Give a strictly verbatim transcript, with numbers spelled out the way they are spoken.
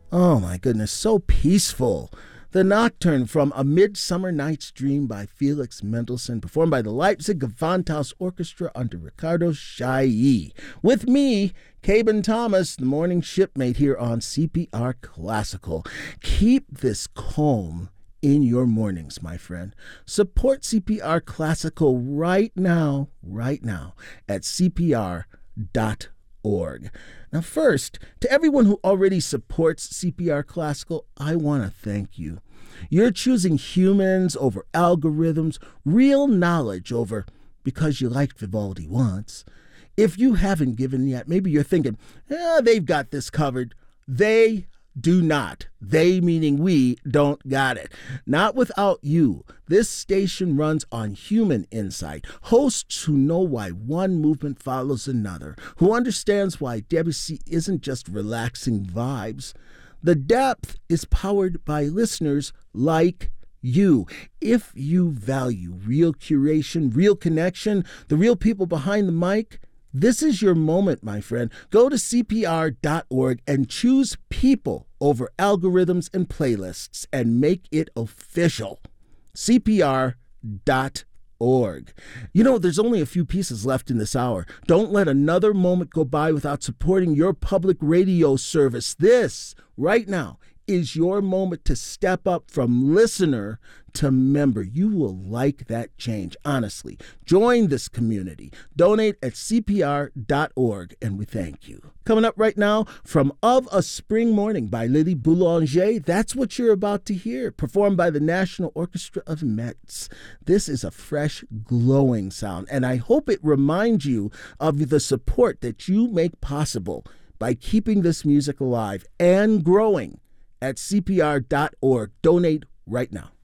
Oh my goodness, so peaceful. The Nocturne from A Midsummer Night's Dream by Felix Mendelssohn, performed by the Leipzig Gewandhaus Orchestra under Ricardo Chailly. With me, Caben Thomas, the morning shipmate here on C P R Classical. Keep this calm in your mornings, my friend. Support C P R Classical right now, right now at C P R dot org. Now, first, to everyone who already supports C P R Classical, I want to thank you. You're choosing humans over algorithms, real knowledge over because you liked Vivaldi once. If you haven't given yet, maybe you're thinking, eh, they've got this covered. They do not. They meaning we don't got it. Not without you. This station runs on human insight. Hosts who know why one movement follows another. Who understands why Debussy isn't just relaxing vibes. The depth is powered by listeners like you. If you value real curation, real connection, the real people behind the mic, this is your moment, my friend. Go to C P R dot org and choose people over algorithms and playlists and make it official. C P R dot org. You know, there's only a few pieces left in this hour. Don't let another moment go by without supporting your public radio service. This, right now, is your moment to step up from listener to member. You will like that change, honestly. Join this community. Donate at C P R dot org, and we thank you. Coming up right now, from Of a Spring Morning by Lily Boulanger, that's what you're about to hear, performed by the National Orchestra of Metz. This is a fresh, glowing sound, and I hope it reminds you of the support that you make possible by keeping this music alive and growing at C P R dot org. Donate right now.